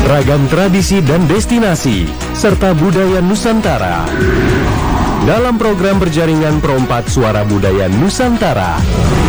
Ragam tradisi dan destinasi, serta budaya Nusantara. Dalam program berjaringan Perompat Suara Budaya Nusantara.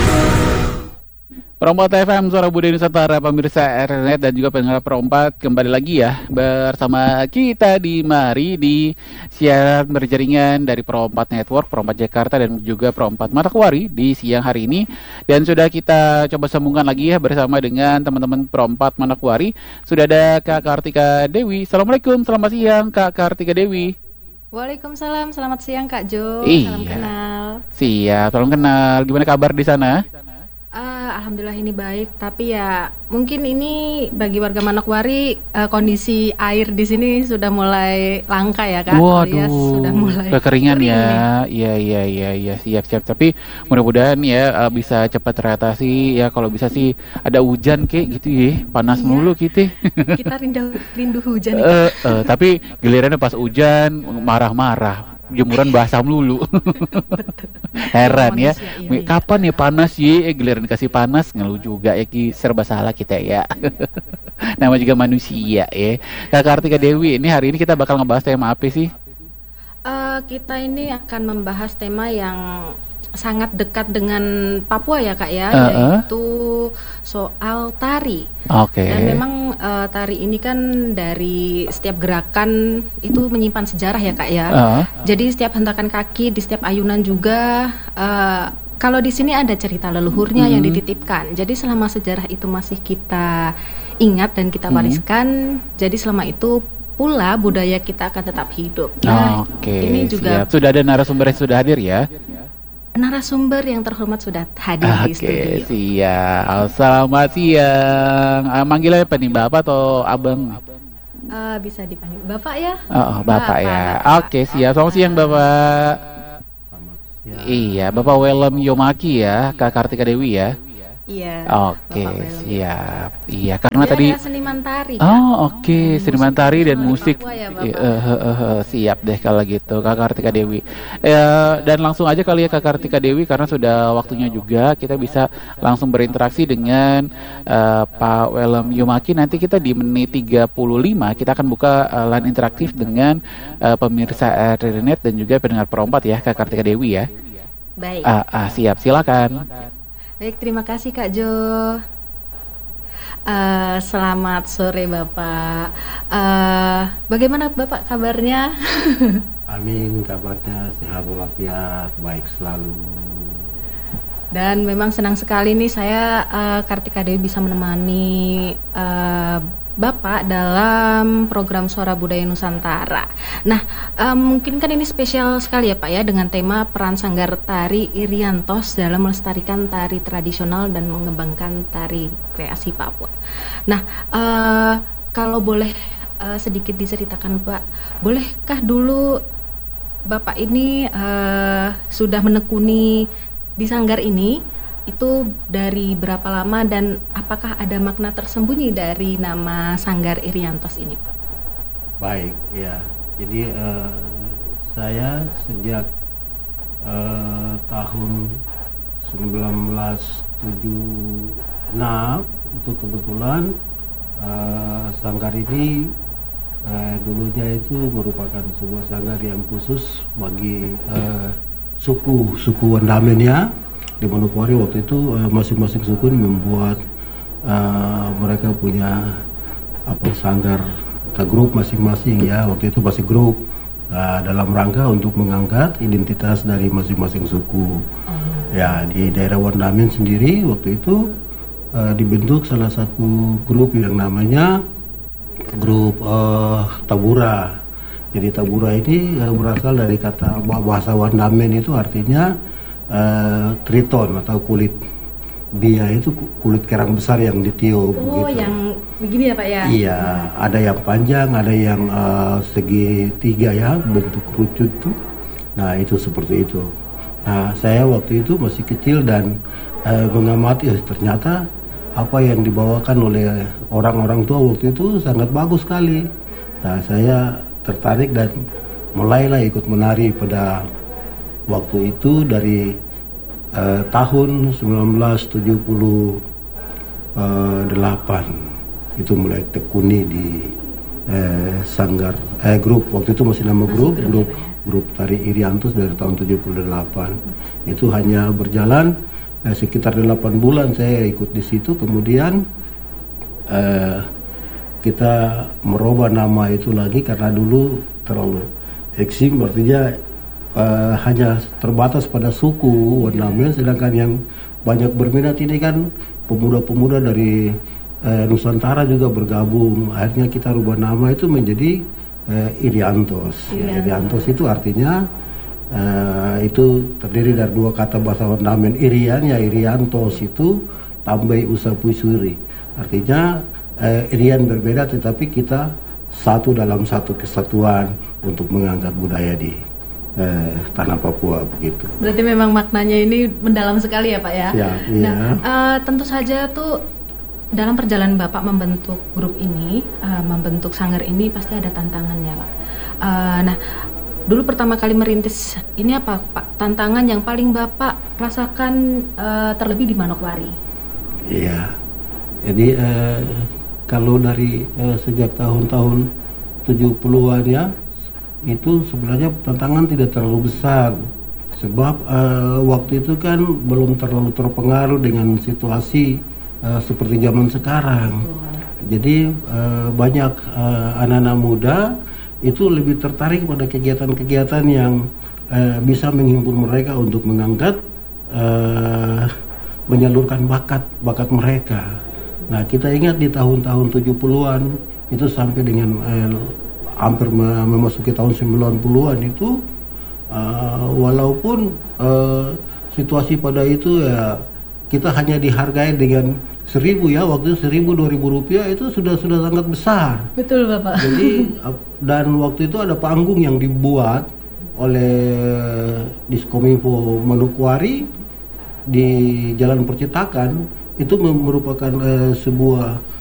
Perompat FM Suara Budaya Nusantara, pemirsa RNet dan juga pendengar Perompat, kembali lagi ya bersama kita di mari di siaran berjaringan dari Perompat Network, Perompat Jakarta dan juga Perompat Manokwari di siang hari ini. Dan sudah kita coba sambungkan lagi ya bersama dengan teman-teman Perompat Manokwari. Sudah ada Kak Kartika Dewi. Assalamualaikum, selamat siang Kak Kartika Dewi. Waalaikumsalam, selamat siang Kak Jo. Iya. Salam kenal. Siap, salam kenal. Gimana kabar di sana? Alhamdulillah ini baik, tapi ya mungkin ini bagi warga Manokwari kondisi air di sini sudah mulai langka ya Kak. Waduh, sudah mulai kekeringan kering ya. Iya, siap. Tapi mudah-mudahan ya bisa cepat teratasi ya. Kalau bisa sih ada hujan kayak gitu ya. Panas Iya. mulu gitu. Kita rindu hujan nih. Tapi gilirannya pas hujan marah-marah. Jemuran basah melulu. Heran ya. Manusia, iya. Kapan ya panas ya? Giliran kasih panas ngeluh juga ya, serba salah kita ya. Nama juga manusia ya. Kak Kartika Dewi, ini hari ini kita bakal ngebahas tema apa sih? Kita ini akan membahas tema yang sangat dekat dengan Papua ya Kak ya, yaitu soal tari. Oke. Dan memang tari ini kan dari setiap gerakan itu menyimpan sejarah ya Kak ya. Jadi setiap hentakan kaki, di setiap ayunan juga kalau di sini ada cerita leluhurnya yang dititipkan. Jadi selama sejarah itu masih kita ingat dan kita wariskan, jadi selama itu pula budaya kita akan tetap hidup. Nah, ini juga siap. Sudah ada narasumber yang sudah hadir ya. Narasumber yang terhormat sudah hadir di studio. Siap. Selamat siang. Manggilnya apa nih, Bapak atau Abang? Bisa dipanggil Bapak ya. Bapak ya. Oke, siap. Selamat siang, Bapak. Iya, Bapak Welem Yomaki ya, Kak Kartika Dewi ya. Iya. Oke, siap. Iya, karena Dia tadi seniman tari. seniman tari dan musik. Papua ya, Bapak. Siap deh kalau gitu, Kak Kartika Dewi. Dan langsung aja kali ya Kak Kartika Dewi, karena sudah waktunya juga kita bisa langsung berinteraksi dengan Pak Welem Yomaki. Nanti kita di menit 35 kita akan buka line interaktif dengan pemirsa RNet dan juga pendengar Perompat ya, Kak Kartika Dewi ya. Baik. Siap, silakan. Baik, terima kasih Kak Jo. Selamat sore Bapak. Bagaimana Bapak kabarnya? Amin, kabarnya sehat walafiat, baik selalu. Dan memang senang sekali nih saya Kartika Dewi bisa menemani Bapak dalam program Suara Budaya Nusantara. Nah, mungkin kan ini spesial sekali ya Pak ya, dengan tema peran Sanggar Tari Iriantos dalam melestarikan tari tradisional dan mengembangkan tari kreasi Papua. Nah, kalau boleh sedikit diceritakan Pak, bolehkah dulu Bapak ini sudah menekuni di Sanggar ini? Itu dari berapa lama dan apakah ada makna tersembunyi dari nama Sanggar Iriantos ini, Pak? Baik, ya. Jadi saya sejak tahun 1976 itu kebetulan Sanggar ini dulunya itu merupakan sebuah sanggar yang khusus bagi suku Wandamen ya. Di Manokwari waktu itu masing-masing suku membuat mereka punya sanggar atau grup masing-masing ya, waktu itu masih grup dalam rangka untuk mengangkat identitas dari masing-masing suku. Ya, di daerah Wandamen sendiri waktu itu dibentuk salah satu grup yang namanya grup Tabura. Jadi Tabura ini berasal dari kata bahasa Wandamen, itu artinya triton atau kulit bia, itu kulit kerang besar yang ditiup. Begitu. Yang begini ya Pak ya? Iya, ada yang panjang, ada yang segitiga ya, bentuk kerucut tuh. Nah itu seperti itu. Nah saya waktu itu masih kecil dan mengamati, ternyata apa yang dibawakan oleh orang-orang tua waktu itu sangat bagus sekali. Nah saya tertarik dan mulailah ikut menari pada waktu itu dari tahun 1978 itu mulai tekuni di Sanggar grup, waktu itu masih nama Masih grup ya, Pak, grup tari Iriantos dari tahun 78. Itu hanya berjalan sekitar 8 bulan saya ikut di situ, kemudian kita merubah nama itu lagi karena dulu terlalu eksim, artinya hanya terbatas pada suku ornamen, sedangkan yang banyak berminat ini kan pemuda-pemuda dari Nusantara juga bergabung. Akhirnya kita rubah nama itu menjadi Iriantos. Ya, Iriantos itu artinya itu terdiri dari dua kata bahasa ornamen. Irian, ya Iriantos itu tambai usapui suri. Artinya Irian berbeda tetapi kita satu dalam satu kesatuan untuk mengangkat budaya di tanah Papua begitu. Berarti memang maknanya ini mendalam sekali ya Pak ya. Siap, Nah, iya. tentu saja tuh dalam perjalanan Bapak membentuk grup ini, membentuk sanggar ini pasti ada tantangannya Pak. Nah, dulu pertama kali merintis ini apa Pak? Tantangan yang paling Bapak rasakan terlebih di Manokwari? Iya. Jadi kalau dari sejak tahun-tahun 70-an ya, itu sebenarnya tantangan tidak terlalu besar. Sebab waktu itu kan belum terlalu terpengaruh dengan situasi seperti zaman sekarang. Jadi banyak anak-anak muda itu lebih tertarik pada kegiatan-kegiatan yang bisa menghimpun mereka untuk mengangkat, menyalurkan bakat mereka. Nah, kita ingat di tahun-tahun 70-an itu sampai dengan hampir memasuki tahun 90-an itu walaupun situasi pada itu ya kita hanya dihargai dengan 1.000 ya, waktu itu 1.000-2.000 rupiah itu sudah sangat besar. Betul Bapak. Jadi dan waktu itu ada panggung yang dibuat oleh Diskominfo Manokwari di Jalan Percetakan, itu merupakan sebuah